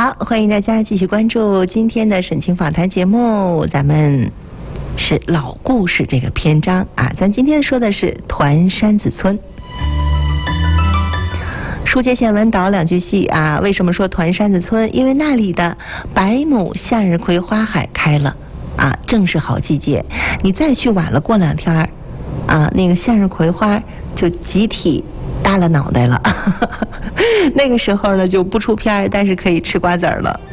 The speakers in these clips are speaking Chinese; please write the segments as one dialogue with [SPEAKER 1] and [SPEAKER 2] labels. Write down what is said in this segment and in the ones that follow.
[SPEAKER 1] 好，欢迎大家继续关注今天的沈清访谈节目，咱们是老故事这个篇章啊，咱今天说的是团山子村。书接前文，导两句戏啊。为什么说团山子村？因为那里的百亩向日葵花海开了啊，正是好季节。你再去晚了，过2天啊，那个向日葵花就集体耷了脑袋了。那个时候呢，就不出片儿，但是可以吃瓜子儿了。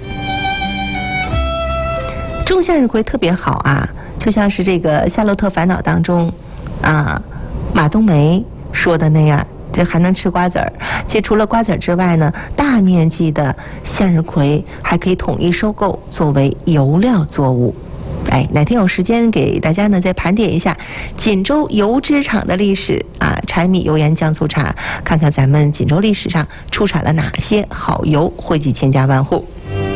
[SPEAKER 1] 种向日葵特别好啊，就像是这个《夏洛特烦恼》当中啊，马冬梅说的那样。这还能吃瓜子儿，其实除了瓜子儿之外呢，大面积的向日葵还可以统一收购作为油料作物。哎，哪天有时间给大家呢再盘点一下锦州油脂厂的历史啊，柴米油盐酱醋茶，看看咱们锦州历史上出产了哪些好油，惠及千家万户。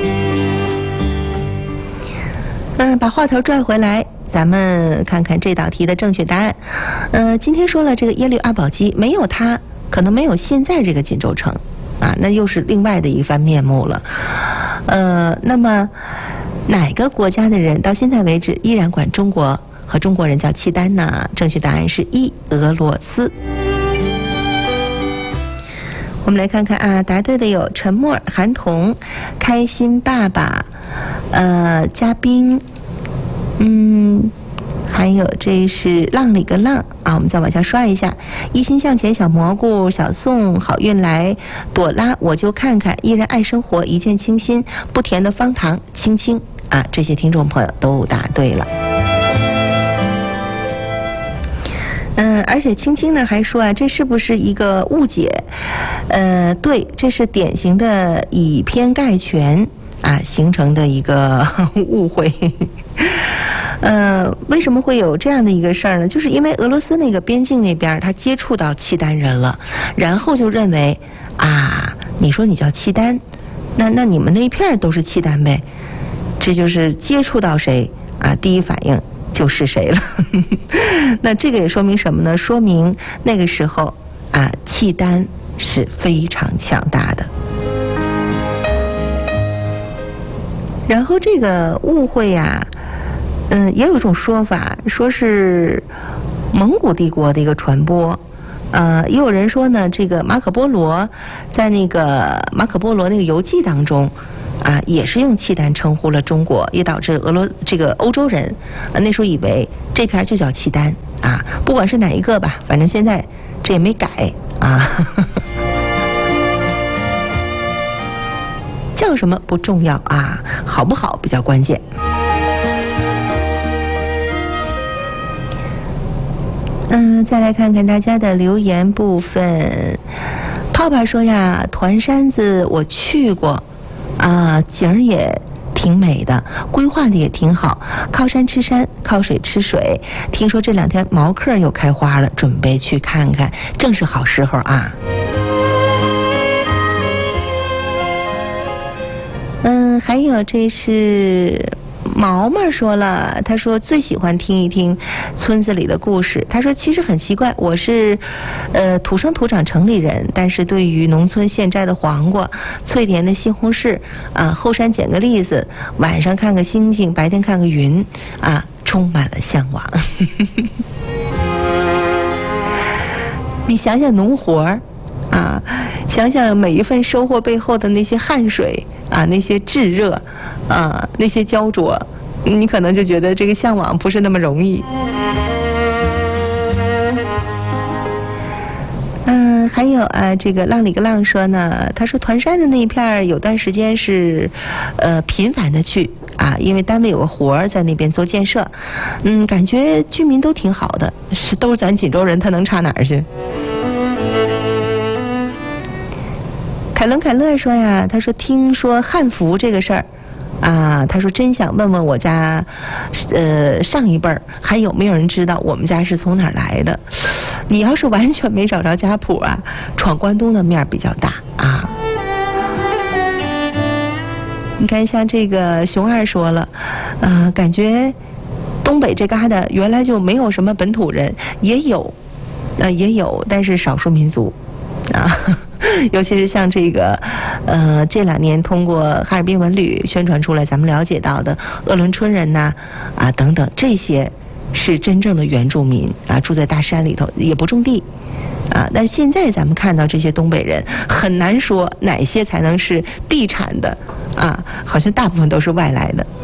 [SPEAKER 1] 把话头拽回来，咱们看看这道题的正确答案。今天说了这个耶律阿保机，没有他，可能没有现在这个锦州城啊，那又是另外的一番面目了。那么哪个国家的人到现在为止依然管中国和中国人叫契丹呢？正确答案是一，俄罗斯。我们来看看啊，答对的有陈默、韩童、开心爸爸、嘉宾。还有这是浪里个浪啊，我们再往下刷一下，一心向前小蘑菇、小宋、好运来、朵拉我就看看、依然爱生活、一见倾心、不甜的方糖、青青啊，这些听众朋友都答对了。而且青青呢还说啊，这是不是一个误解？对，这是典型的以偏概全啊形成的一个误会。为什么会有这样的一个事儿呢？就是因为俄罗斯那个边境那边他接触到契丹人了，然后就认为啊，你说你叫契丹，那你们那一片都是契丹呗，这就是接触到谁啊，第一反应就是谁了。那这个也说明什么呢？说明那个时候啊，契丹是非常强大的。然后这个误会呀，也有一种说法，说是蒙古帝国的一个传播。也有人说呢，这个马可波罗在那个马可波罗那个游记当中啊，也是用契丹称呼了中国，也导致这个欧洲人那时候以为这片就叫契丹啊，不管是哪一个吧，反正现在这也没改啊。叫什么不重要啊，好不好比较关键。再来看看大家的留言部分。泡泡说呀，团山子我去过啊，景儿也挺美的，规划的也挺好，靠山吃山，靠水吃水。听说这2天毛克又开花了，准备去看看，正是好时候啊。还有这是毛毛说了，他说最喜欢听一听村子里的故事。他说其实很奇怪，我是土生土长城里人，但是对于农村现摘的黄瓜、脆甜的西红柿啊，后山捡个栗子，晚上看个星星，白天看个云啊，充满了向往。你想想农活儿啊，想想每一份收获背后的那些汗水啊，那些炙热啊，那些焦灼，你可能就觉得这个向往不是那么容易。还有啊，这个浪里个浪说呢，他说团山的那一片有段时间是频繁的去啊，因为单位有个活儿在那边做建设，感觉居民都挺好的，都是咱锦州人，他能差哪儿去？凯伦凯勒说呀，他说听说汉服这个事儿啊，他说真想问问我家上一辈儿还有没有人知道我们家是从哪儿来的。你要是完全没找着家谱啊，闯关东的面比较大啊。你看像这个熊二说了感觉东北这旮瘩原来就没有什么本土人，也有但是少数民族啊， 尤其是像这个这2年通过哈尔滨文旅宣传出来，咱们了解到的鄂伦春人呐等等，这些是真正的原住民啊，住在大山里头，也不种地但是现在咱们看到这些东北人，很难说哪些才能是地产的好像大部分都是外来的。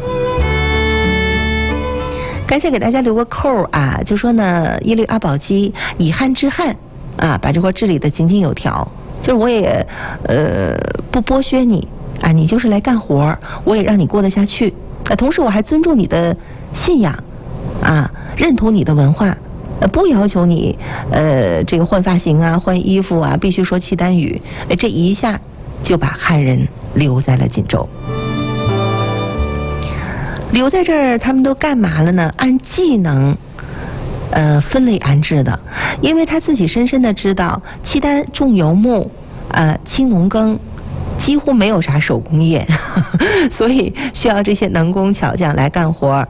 [SPEAKER 1] 刚才给大家留个扣就说呢，耶律阿保机以汉治汉把这块治理的井井有条，就是我也不剥削你你就是来干活，我也让你过得下去。同时我还尊重你的信仰认同你的文化，不要求你这个换发型换衣服必须说契丹语。这一下就把汉人留在了锦州。留在这儿他们都干嘛了呢？按技能分类安置的。因为他自己深深的知道契丹重游牧轻农耕，几乎没有啥手工业所以需要这些能工巧匠来干活。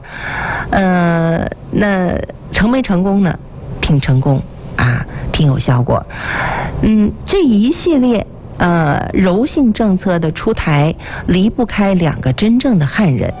[SPEAKER 1] 那成没成功呢？挺成功挺有效果。这一系列柔性政策的出台，离不开2个真正的汉人。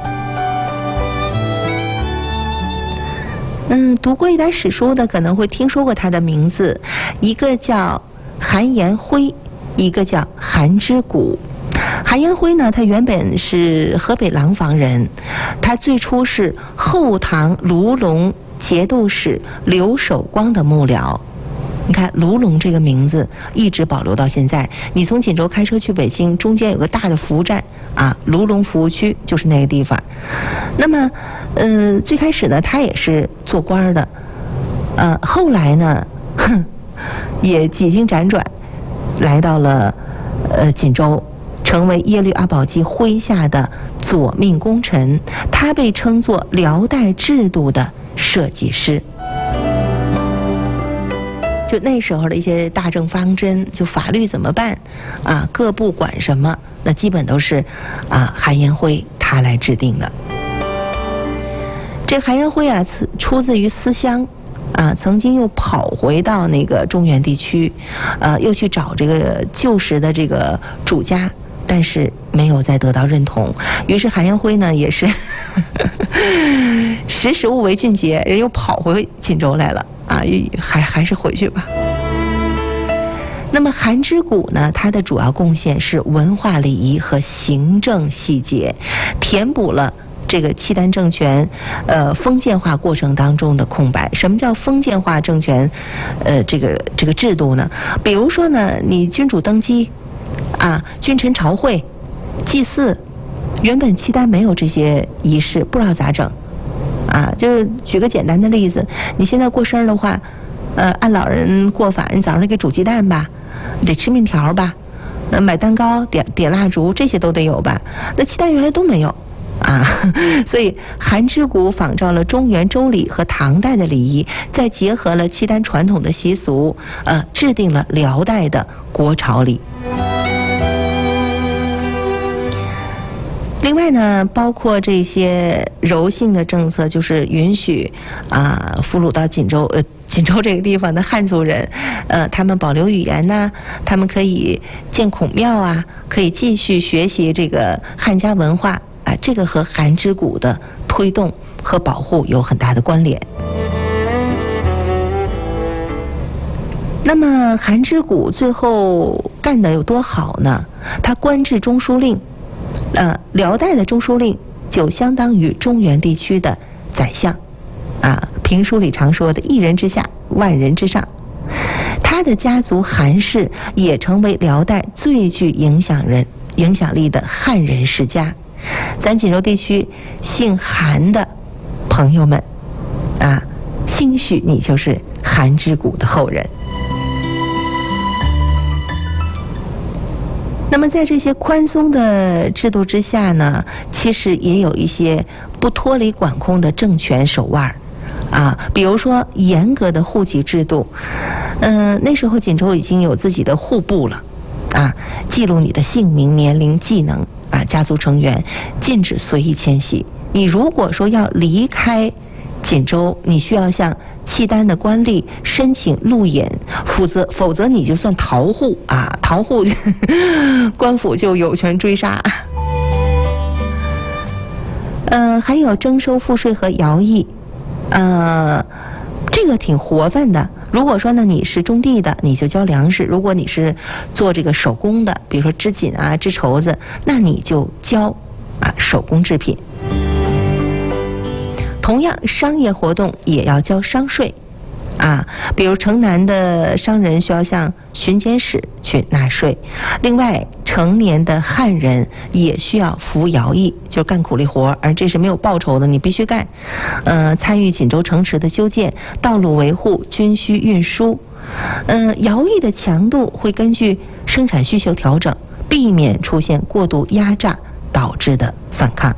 [SPEAKER 1] 读过一点史书的可能会听说过他的名字，一个叫韩延辉，一个叫韩之谷。韩延辉呢，他原本是河北廊坊人，他最初是后唐卢龙节度使刘守光的幕僚。你看卢龙这个名字一直保留到现在，你从锦州开车去北京，中间有个大的服务站卢龙服务区就是那个地方。那么最开始呢他也是做官的，后来呢也几经辗转来到了锦州，成为耶律阿保机麾下的左命功臣，他被称作辽代制度的设计师。就那时候的一些大政方针，就法律怎么办各部管什么，那基本都是韩延辉他来制定的。这韩延辉出自于思乡曾经又跑回到那个中原地区又去找这个旧时的这个主家，但是没有再得到认同。于是韩延辉呢也是识时务为俊杰，人又跑回锦州来了还是回去吧。那么韩之谷呢，它的主要贡献是文化礼仪和行政细节，填补了这个契丹政权封建化过程当中的空白。什么叫封建化政权这个制度呢？比如说呢，你君主登基君臣朝会祭祀，原本契丹没有这些仪式，不知道咋整就举个简单的例子，你现在过生日的话按老人过法，你早上给煮鸡蛋吧，得吃面条吧，买蛋糕点蜡烛，这些都得有吧。那契丹原来都没有所以韩之谷仿照了中原周礼和唐代的礼仪，再结合了契丹传统的习俗制定了辽代的国朝礼。另外呢，包括这些柔性的政策，就是允许俘虏到锦州这个地方的汉族人他们保留语言他们可以建孔庙可以继续学习这个汉家文化这个和韩之谷的推动和保护有很大的关联。那么韩之谷最后干得有多好呢？他官至中书令，辽代的中书令就相当于中原地区的宰相评书里常说的一人之下万人之上。他的家族韩氏也成为辽代最具影响力的汉人世家。咱锦州地区姓韩的朋友们兴许你就是韩之谷的后人。那么在这些宽松的制度之下呢，其实也有一些不脱离管控的政权手腕比如说严格的户籍制度。那时候锦州已经有自己的户部了记录你的姓名、年龄、技能家族成员，禁止随意迁徙。你如果说要离开锦州你需要向契丹的官吏申请路引，否则你就算逃户啊，逃户官府就有权追杀。还有征收赋税和徭役，这个挺活泛的。如果说呢你是种地的，你就交粮食；如果你是做这个手工的，比如说织锦啊、织绸子，那你就交手工制品。同样，商业活动也要交商税比如城南的商人需要向巡检使去纳税，另外成年的汉人也需要服徭役，就是干苦力活，而这是没有报酬的，你必须干。参与锦州城池的修建、道路维护、军需运输。徭役的强度会根据生产需求调整，避免出现过度压榨导致的反抗。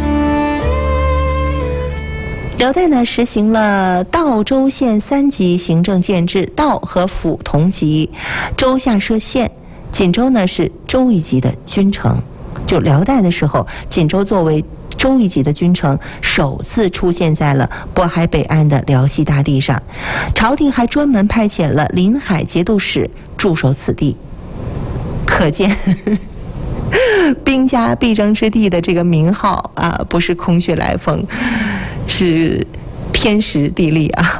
[SPEAKER 1] 辽代呢实行了道州县3级行政建制，道和府同级，州下设县。锦州呢是州一级的军城，就辽代的时候，锦州作为州一级的军城，首次出现在了渤海北岸的辽西大地上。朝廷还专门派遣了临海节度使驻守此地，可见兵家必争之地的这个名号不是空穴来风，是天时地利啊。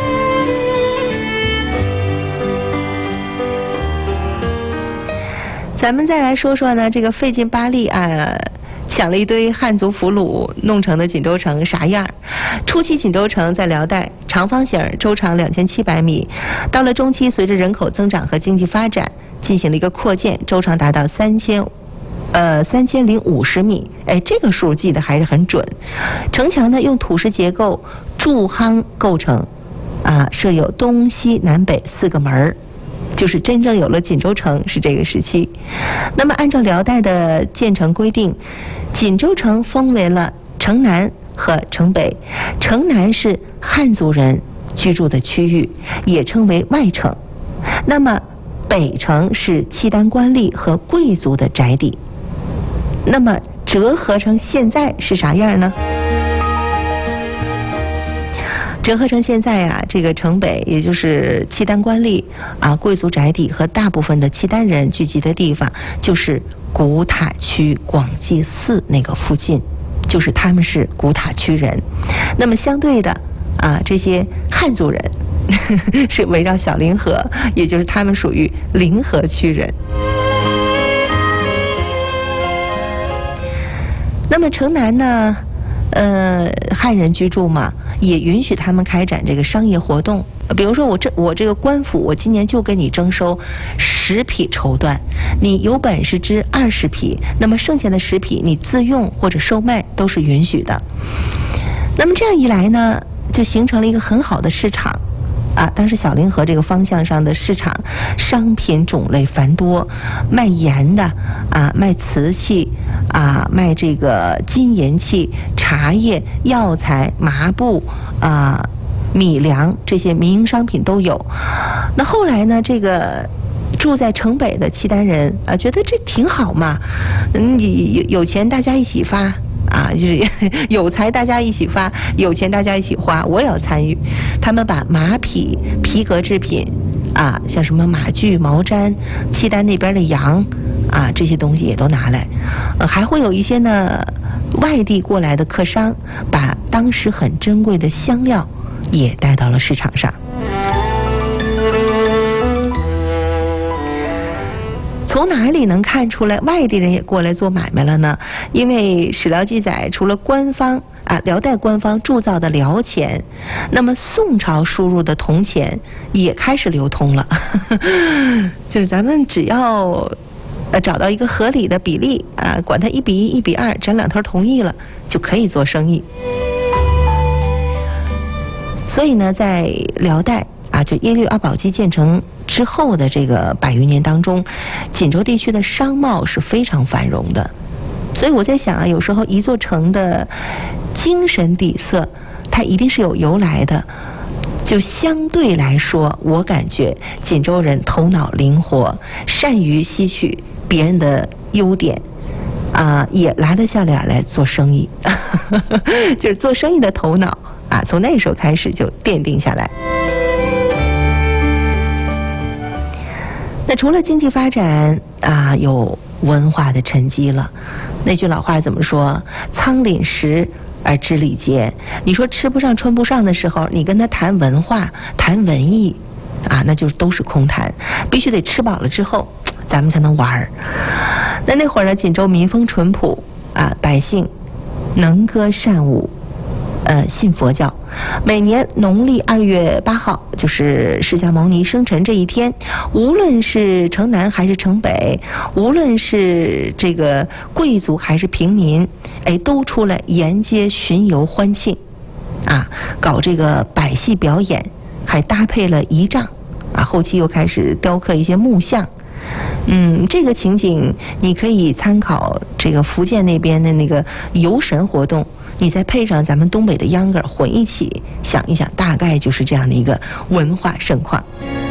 [SPEAKER 1] 咱们再来说说呢，这个费劲巴力抢了一堆汉族俘虏弄成的锦州城啥样？初期锦州城在辽代长方形，周长2700米，到了中期，随着人口增长和经济发展，进行了一个扩建，周长达到3050米，这个数记得还是很准。城墙呢用土石结构筑夯构成，设有东西南北4个门，就是真正有了锦州城是这个时期。那么按照辽代的建城规定，锦州城分为了城南和城北。城南是汉族人居住的区域，也称为外城。那么北城是契丹官吏和贵族的宅邸。那么折合成现在是啥样呢？折合成现在这个城北，也就是契丹官吏贵族宅邸和大部分的契丹人聚集的地方，就是古塔区广济寺那个附近，就是他们是古塔区人。那么相对的这些汉族人是围绕小凌河，也就是他们属于临河区人。那么城南呢，汉人居住嘛，也允许他们开展这个商业活动。比如说我这个官府，我今年就给你征收10匹绸缎，你有本事织20匹，那么剩下的10匹你自用或者售卖都是允许的。那么这样一来呢，就形成了一个很好的市场。当时小凌河这个方向上的市场，商品种类繁多，卖盐的卖瓷器卖这个金银器、茶叶、药材、麻布米粮，这些民营商品都有。那后来呢，这个住在城北的契丹人觉得这挺好嘛，有钱大家一起发就是有财大家一起发，有钱大家一起花，我也要参与。他们把马匹、皮革制品像什么马具、毛毡、契丹那边的羊这些东西也都拿来。还会有一些呢外地过来的客商，把当时很珍贵的香料也带到了市场上。从哪里能看出来外地人也过来做买卖了呢？因为史料记载，除了官方辽代官方铸造的辽钱，那么宋朝输入的铜钱也开始流通了。就是咱们只要找到一个合理的比例管它1比1、1比2，只要两头同意了，就可以做生意。所以呢，在辽代就耶律阿保机建成之后的这个100余年当中，锦州地区的商贸是非常繁荣的。所以我在想有时候一座城的精神底色，它一定是有由来的。就相对来说，我感觉锦州人头脑灵活，善于吸取别人的优点，也拉得下脸来做生意。就是做生意的头脑啊，从那时候开始就奠定下来。那除了经济发展啊，有文化的沉积了。那句老话怎么说？仓廪实而知礼节。你说吃不上穿不上的时候，你跟他谈文化谈文艺啊，那就都是空谈。必须得吃饱了之后咱们才能玩儿。那会儿呢，锦州民风淳朴啊，百姓能歌善舞，信佛教。每年农历2月8号，就是释迦牟尼生辰这一天，无论是城南还是城北，无论是这个贵族还是平民，都出来沿街巡游欢庆，啊，搞这个百戏表演，还搭配了仪仗，啊，后期又开始雕刻一些木像。这个情景你可以参考这个福建那边的那个游神活动，你再配上咱们东北的秧歌混一起，想一想，大概就是这样的一个文化盛况。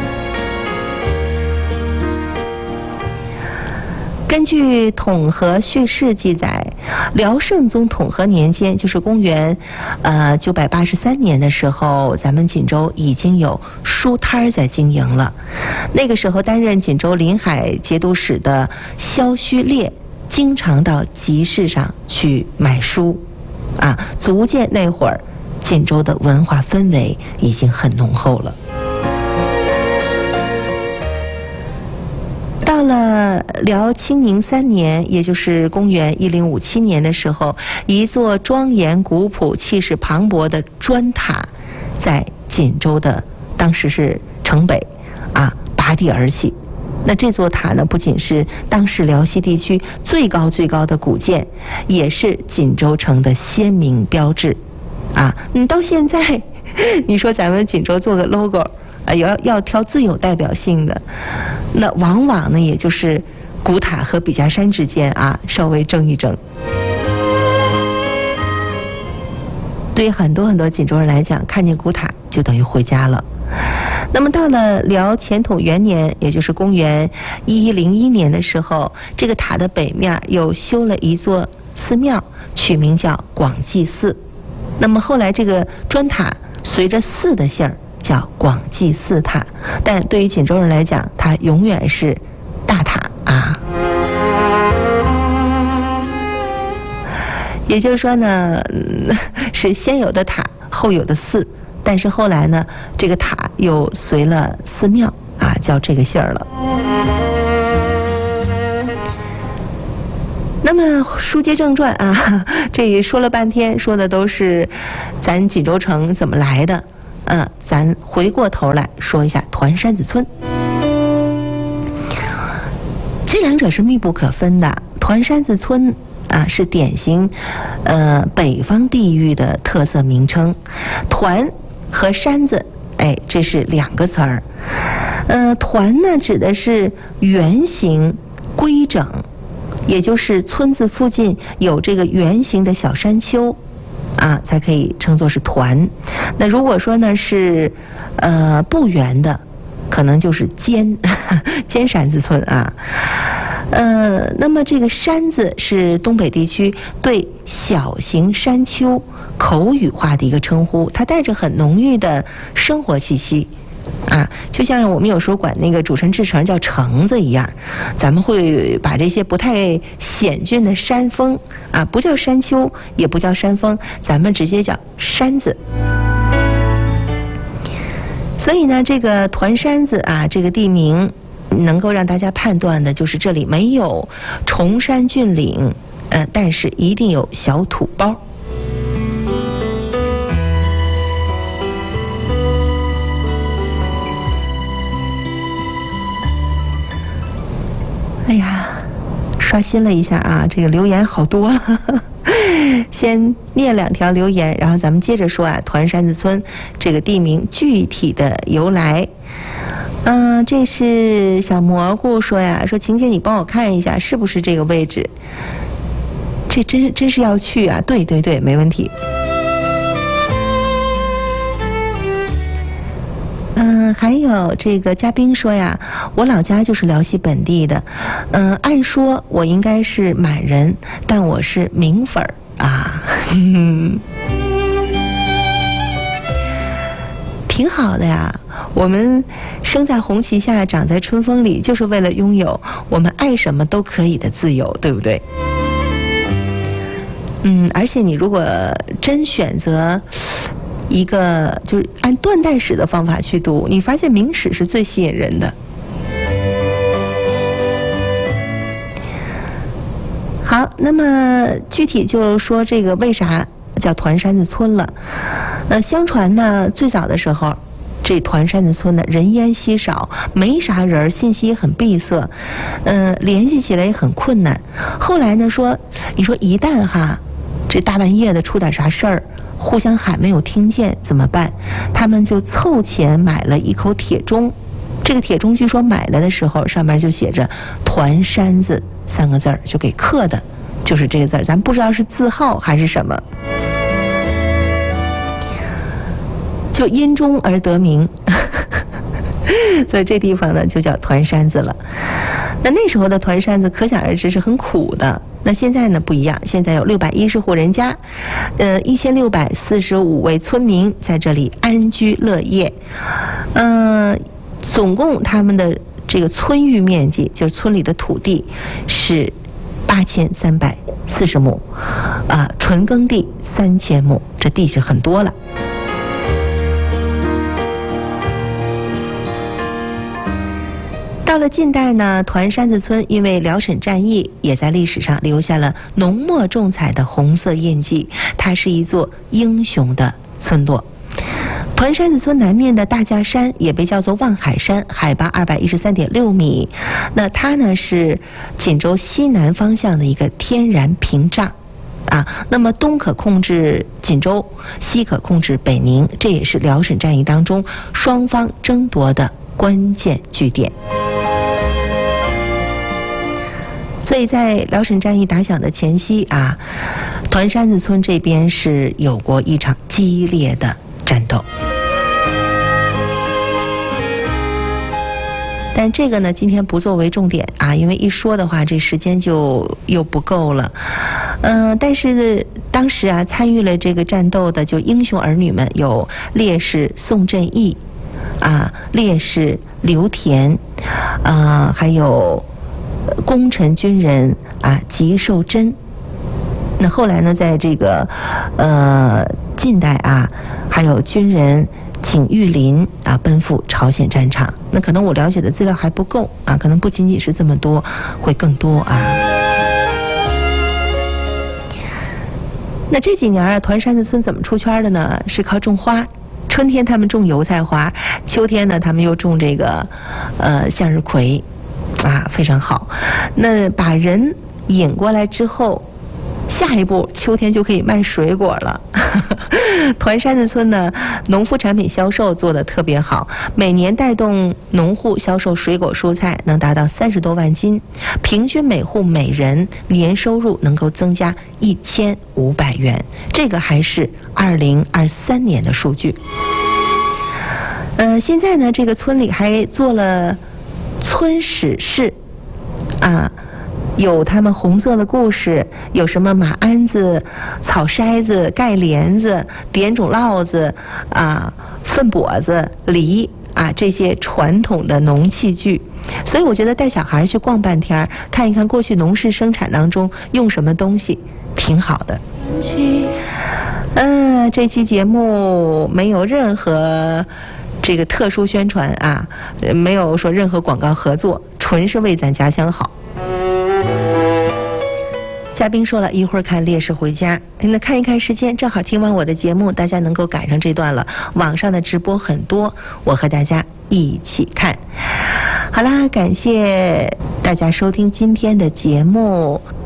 [SPEAKER 1] 根据统和叙事记载，辽圣宗统和年间，就是公元983年的时候，咱们锦州已经有书摊在经营了。那个时候担任锦州临海节度使的萧虚烈经常到集市上去买书，啊，足见那会儿锦州的文化氛围已经很浓厚了。到了辽清宁3年，也就是公元1057年的时候，一座庄严古朴、气势磅礴的砖塔，在锦州的当时是城北啊拔地而起。那这座塔呢，不仅是当时辽西地区最高的古建，也是锦州城的鲜明标志啊。你到现在，你说咱们锦州做个 logo 啊，要挑最有代表性的，那往往呢，也就是古塔和笔架山之间啊，稍微争一争。对于很多锦州人来讲，看见古塔就等于回家了。那么到了辽乾统元年，也就是公元1101年的时候，这个塔的北面又修了一座寺庙，取名叫广济寺。那么后来这个砖塔随着寺的姓儿叫广济寺塔，但对于锦州人来讲，它永远是大塔啊。也就是说呢，是先有的塔，后有的寺。但是后来呢，这个塔又随了寺庙啊，叫这个姓儿了。那么书接正传啊，这也说了半天，说的都是咱锦州城怎么来的。咱回过头来说一下团山子村。这两者是密不可分的。团山子村啊，是典型北方地域的特色名称。团和山子，这是两个词儿。团呢指的是圆形规整，也就是村子附近有这个圆形的小山丘啊，才可以称作是团。那如果说呢是不圆的，可能就是尖山子村啊。那么这个山字是东北地区对小型山丘口语化的一个称呼，它带着很浓郁的生活气息啊，就像我们有时候管那个主城制城叫城子一样，咱们会把这些不太险峻的山峰啊，不叫山丘，也不叫山峰，咱们直接叫山子。所以呢，这个团山子啊，这个地名能够让大家判断的就是这里没有崇山峻岭，但是一定有小土包。哎呀，刷新了一下啊，这个留言好多了。先念两条留言，然后咱们接着说啊，团山子村这个地名具体的由来。这是小蘑菇说呀，说晴姐你帮我看一下是不是这个位置，这真是要去啊，对，没问题。还有这个嘉宾说呀，我老家就是辽西本地的，按说我应该是满人，但我是明粉儿啊。 挺好的呀。我们生在红旗下，长在春风里，就是为了拥有我们爱什么都可以的自由，对不对？而且你如果真选择一个就是按断代史的方法去读，你发现明史是最吸引人的。好，那么具体就说这个为啥叫团山子村了。相传呢，最早的时候，这团山子村呢人烟稀少，没啥人，信息也很闭塞，联系起来也很困难。后来呢说，你说一旦这大半夜的出点啥事儿，互相喊没有听见怎么办？他们就凑钱买了一口铁钟。这个铁钟据说买来的时候上面就写着团山子3个字儿，就给刻的就是这个字儿，咱不知道是字号还是什么，就因钟而得名所以这地方呢就叫团山子了。那时候的团山子可想而知是很苦的。那现在呢不一样，现在有610户人家，1645位村民在这里安居乐业。总共他们的这个村域面积，就是村里的土地是8340亩，纯耕地3000亩，这地是很多了。到了近代呢，团山子村因为辽沈战役，也在历史上留下了浓墨重彩的红色印记。它是一座英雄的村落。团山子村南面的大架山也被叫做望海山，海拔213.6米。那它呢是锦州西南方向的一个天然屏障。那么东可控制锦州，西可控制北宁，这也是辽沈战役当中双方争夺的关键据点。所以在辽沈战役打响的前夕团山子村这边是有过一场激烈的战斗。但这个呢今天不作为重点因为一说的话这时间就又不够了。但是当时参与了这个战斗的就英雄儿女们有烈士宋振义烈士刘田还有功臣军人吉寿珍。那后来呢在这个近代还有军人景玉林奔赴朝鲜战场。那可能我了解的资料还不够可能不仅仅是这么多，会更多那这几年团山子村怎么出圈的呢？是靠种花。春天他们种油菜花，秋天呢他们又种这个向日葵非常好。那把人引过来之后，下一步秋天就可以卖水果了。团山子村呢农副产品销售做得特别好，每年带动农户销售水果蔬菜能达到30多万斤，平均每户每人年收入能够增加1500元，这个还是2023年的数据。现在呢这个村里还做了村史室有他们红色的故事，有什么马鞍子、草筛子、盖帘子、点种烙子粪簸子、梨这些传统的农器具。所以我觉得带小孩去逛半天，看一看过去农事生产当中用什么东西，挺好的。这期节目没有任何这个特殊宣传没有说任何广告合作，纯是为咱家乡好。嘉宾说了一会儿看烈士回家，那看一看时间，正好听完我的节目，大家能够赶上这段了。网上的直播很多，我和大家一起看。好啦，感谢大家收听今天的节目。